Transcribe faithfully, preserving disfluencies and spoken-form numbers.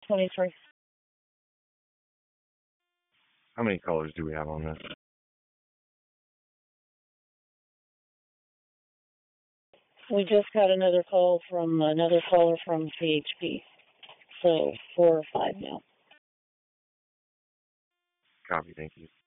twenty-three. How many callers do we have on this? We just got another call from another caller from C H P. So four or five now. Copy, thank you.